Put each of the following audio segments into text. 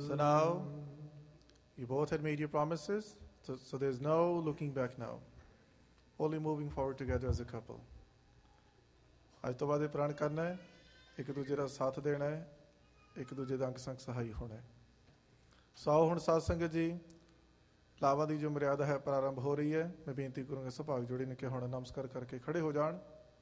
So now, you both had made your promises, so there's no looking back now. Only moving forward together as a couple. ਅੱਜ ਤੋਂ ਬਾਅਦ ਇਹ ਪ੍ਰਣ ਕਰਨਾ ਹੈ, ਇੱਕ ਦੂਜੇ ਦਾ ਸਾਥ ਦੇਣਾ ਹੈ, ਇੱਕ ਦੂਜੇ ਦਾ ਅੰਗ ਸੰਗ ਸਹਾਈ ਹੋਣਾ ਹੈ। ਸੋ ਆਓ ਹੁਣ ਸਾਧ ਸੰਗਤ ਜੀ, ਲਾਵਾਂ ਦੀ ਜੋ ਮਰਿਆਦਾ ਹੈ ਪ੍ਰਾਰੰਭ ਹੋ ਰਹੀ ਹੈ। ਮੈਂ ਬੇਨਤੀ ਕਰੂੰਗਾ ਸੁਭਾਗ ਜੋੜੀ ਨੇ ਕਿ ਹੁਣ ਨਮਸਕਾਰ ਕਰਕੇ ਖੜੇ ਹੋ ਜਾਣ।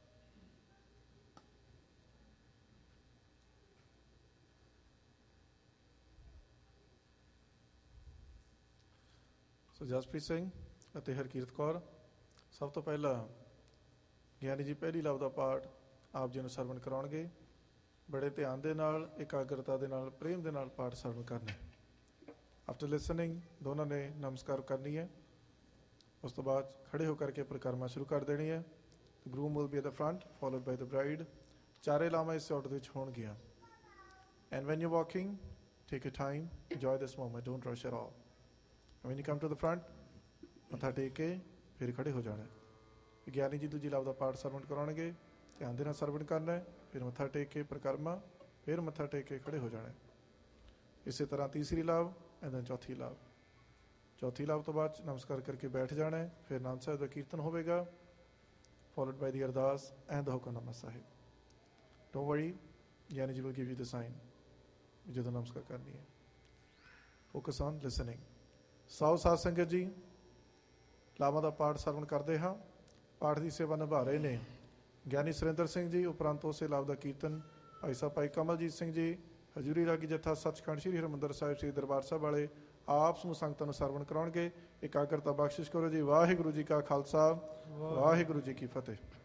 ਸੋ ਜਸਪ੍ਰੀਤ ਸਿੰਘ ਅਤੇ ਹਰਕੀਰਤ ਕੌਰ ਸਭ ਤੋਂ ਪਹਿਲਾਂ ਗਿਆਨੀ ਜੀ ਪਹਿਲੀ ਲਵ ਦਾ ਪਾਠ ਆਪ ਜੀ ਨੂੰ ਸਰਵਣ ਕਰਾਉਣਗੇ। ਬੜੇ ਧਿਆਨ ਦੇ ਨਾਲ, ਇਕਾਗਰਤਾ ਦੇ ਨਾਲ, ਪ੍ਰੇਮ ਦੇ ਨਾਲ ਪਾਠ ਸਰਵਣ ਕਰਨਾ। ਆਫਟਰ ਲਿਸਨਿੰਗ ਦੋਨਾਂ ਨੇ ਨਮਸਕਾਰ ਕਰਨੀ ਹੈ। ਉਸ ਤੋਂ ਬਾਅਦ ਖੜੇ ਹੋ ਕਰਕੇ ਪਰਿਕਰਮਾ ਸ਼ੁਰੂ ਕਰ ਦੇਣੀ ਹੈ। Groom will be at the front followed by the bride. ਚਾਰੇ ਲਾਵਾਂ ਇਸ ਆਰਡਰ ਵਿੱਚ ਹੋਣਗੀਆਂ। And when you walking take your time, enjoy this moment, don't rush at all. When you come to the front ਮੱਥਾ ਟੇਕ ਕੇ ਫਿਰ ਖੜੇ ਹੋ ਜਾਣਾ। ਗਿਆਨੀ ਜੀ ਦੂਜੀ ਲਾਭ ਦਾ ਪਾਠ ਸਰਵਣ ਕਰਾਉਣਗੇ। ਧਿਆਨ ਦੇ ਨਾਲ ਸਰਵਣ ਕਰਨਾ ਹੈ, ਫਿਰ ਮੱਥਾ ਟੇਕ ਕੇ ਪਰਿਕਰਮਾ, ਫਿਰ ਮੱਥਾ ਟੇਕ ਕੇ ਖੜੇ ਹੋ ਜਾਣਾ। ਇਸੇ ਤਰ੍ਹਾਂ ਤੀਸਰੀ ਲਾਭ ਐਂਡ ਦੈਨ ਚੌਥੀ ਲਾਭ। ਚੌਥੀ ਲਾਭ ਤੋਂ ਬਾਅਦ ਨਮਸਕਾਰ ਕਰਕੇ ਬੈਠ ਜਾਣਾ ਹੈ। ਫਿਰ ਆਨੰਦ ਸਾਹਿਬ ਦਾ ਕੀਰਤਨ ਹੋਵੇਗਾ, ਫੋਲੋਡ ਬਾਈ ਦੀ ਅਰਦਾਸ and the hukamnama Sahib. Don't worry, Giani ji will give you the sign ਜਦੋਂ ਨਮਸਕਾਰ ਕਰਨੀ ਹੈ। Focus on listening. ਸਾਓ ਸਾਧ ਸੰਗਤ ਜੀ, ਲਾਵਾਂ ਦਾ ਪਾਠ ਸਰਵਣ ਕਰਦੇ ਹਾਂ। ਪਾਠ ਦੀ ਸੇਵਾ ਨਿਭਾ ਰਹੇ ਨੇ ਗਿਆਨੀ ਸੁਰਿੰਦਰ ਸਿੰਘ ਜੀ। ਉਪਰੰਤ ਉਸੇ ਲਾਭ ਦਾ ਕੀਰਤਨ ਭਾਈ ਸਾਹਿਬ ਭਾਈ ਕਮਲਜੀਤ ਸਿੰਘ ਜੀ, ਹਜ਼ੂਰੀ ਰਾਗੀ ਜੱਥਾ ਸੱਚਖੰਡ ਸ਼੍ਰੀ ਹਰਿਮੰਦਰ ਸਾਹਿਬ ਸ੍ਰੀ ਦਰਬਾਰ ਸਾਹਿਬ ਵਾਲੇ ਆਪ ਸਮੂਹ ਸੰਗਤਾਂ ਨੂੰ ਸਰਵਣ ਕਰਾਉਣਗੇ। ਇਕਾਗਰਤਾ ਬਖਸ਼ਿਸ਼ ਕਰੋ ਜੀ। ਵਾਹਿਗੁਰੂ ਜੀ ਕਾ ਖਾਲਸਾ, ਵਾਹਿਗੁਰੂ ਜੀ ਕੀ ਫਤਿਹ।